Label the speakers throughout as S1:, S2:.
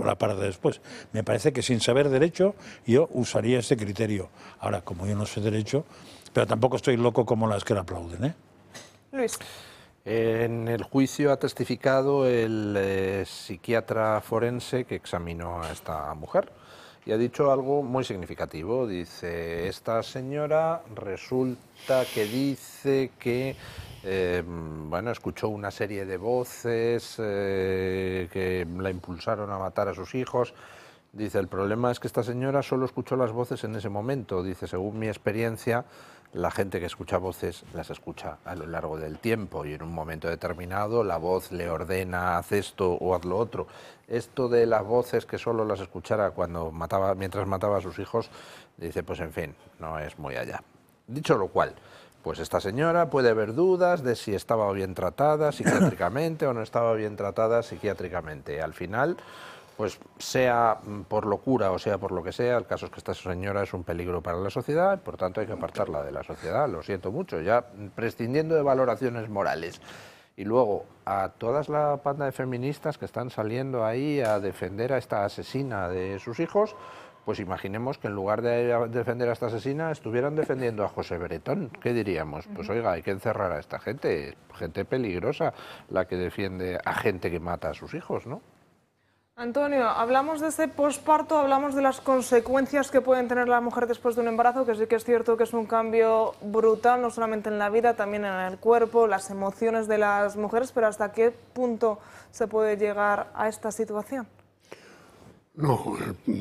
S1: la parte después. Me parece que sin saber derecho yo usaría ese criterio. Ahora, como yo no sé derecho, pero tampoco estoy loco como las que le aplauden, ¿eh?
S2: Luis.
S3: En el juicio ha testificado el psiquiatra forense que examinó a esta mujer y ha dicho algo muy significativo. Dice, esta señora resulta que dice que bueno, escuchó una serie de voces que la impulsaron a matar a sus hijos. Dice, el problema es que esta señora solo escuchó las voces en ese momento. Dice, según mi experiencia, la gente que escucha voces las escucha a lo largo del tiempo y en un momento determinado la voz le ordena haz esto o haz lo otro. Esto de las voces que solo las escuchara mientras mataba a sus hijos, dice, pues en fin, no es muy allá. Dicho lo cual, pues esta señora puede haber dudas de si estaba bien tratada psiquiátricamente o no estaba bien tratada psiquiátricamente. Al final, pues sea por locura o sea por lo que sea, el caso es que esta señora es un peligro para la sociedad, por tanto hay que apartarla de la sociedad, lo siento mucho, ya prescindiendo de valoraciones morales. Y luego, a todas la panda de feministas que están saliendo ahí a defender a esta asesina de sus hijos, pues imaginemos que en lugar de defender a esta asesina estuvieran defendiendo a José Bretón. ¿Qué diríamos? Pues oiga, hay que encerrar a esta gente, gente peligrosa, la que defiende a gente que mata a sus hijos, ¿no?
S2: Antonio, hablamos de ese posparto, hablamos de las consecuencias que pueden tener la mujer después de un embarazo, que sí que es cierto que es un cambio brutal, no solamente en la vida, también en el cuerpo, las emociones de las mujeres, pero ¿hasta qué punto se puede llegar a esta situación?
S4: No,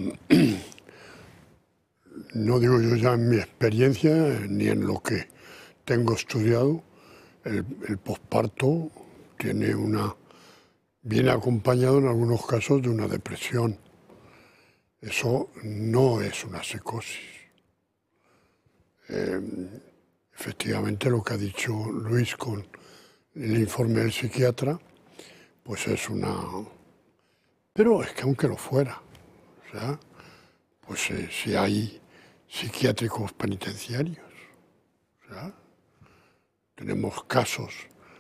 S4: no digo yo ya en mi experiencia ni en lo que tengo estudiado, el posparto viene acompañado en algunos casos de una depresión. Eso no es una psicosis. Efectivamente, lo que ha dicho Luis con el informe del psiquiatra, pues es una... Pero es que aunque lo fuera, o sea, pues si hay psiquiátricos penitenciarios, o sea, tenemos casos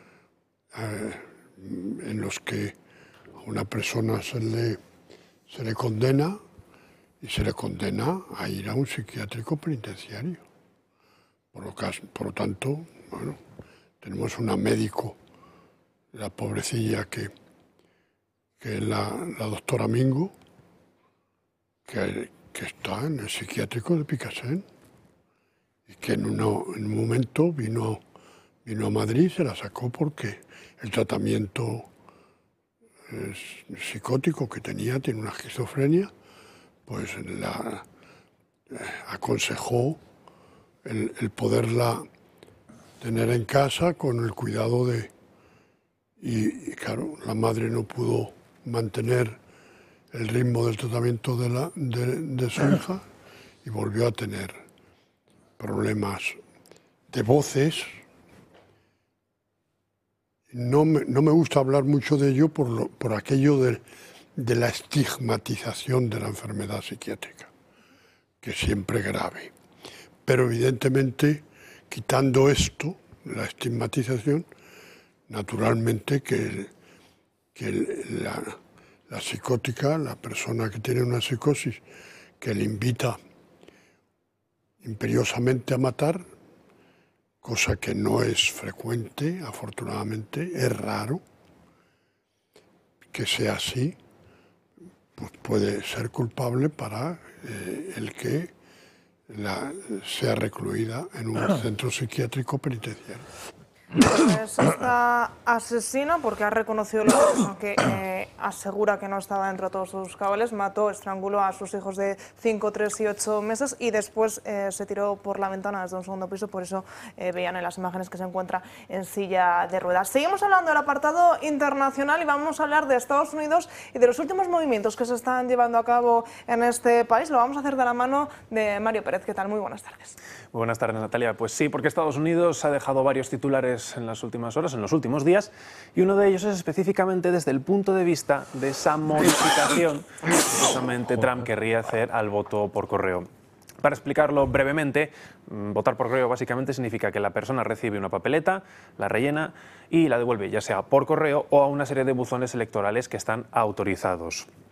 S4: en los que a una persona se le condena y se le condena a ir a un psiquiátrico penitenciario. Por lo tanto, bueno, tenemos una médico, la pobrecilla que es la doctora Mingo, que está en el psiquiátrico de Picassent y que en un momento vino a Madrid, se la sacó porque el tratamiento psicótico que tiene una esquizofrenia, pues la aconsejó el poderla tener en casa con el cuidado de... Y claro, la madre no pudo mantener el ritmo del tratamiento de su hija y volvió a tener problemas de voces. No me gusta hablar mucho de ello por aquello de la estigmatización de la enfermedad psiquiátrica, que siempre es grave. Pero evidentemente, quitando esto, la estigmatización, naturalmente que la psicótica, la persona que tiene una psicosis que le invita imperiosamente a matar, cosa que no es frecuente, afortunadamente, es raro que sea así, pues puede ser culpable para el que sea recluida en un centro psiquiátrico penitenciario.
S2: Pues esta asesina, porque ha reconocido lo que asegura que no estaba dentro de todos sus cabales, mató, estranguló a sus hijos de 5, 3 y 8 meses y después se tiró por la ventana desde un segundo piso, por eso veían en las imágenes que se encuentra en silla de ruedas. Seguimos hablando del apartado internacional y vamos a hablar de Estados Unidos y de los últimos movimientos que se están llevando a cabo en este país. Lo vamos a hacer de la mano de Mario Pérez. ¿Qué tal? Muy buenas tardes.
S5: Muy buenas tardes, Natalia. Pues sí, porque Estados Unidos ha dejado varios titulares en las últimas horas, en los últimos días, y uno de ellos es específicamente desde el punto de vista de esa modificación que precisamente Trump querría hacer al voto por correo. Para explicarlo brevemente, votar por correo básicamente significa que la persona recibe una papeleta, la rellena y la devuelve, ya sea por correo o a una serie de buzones electorales que están autorizados.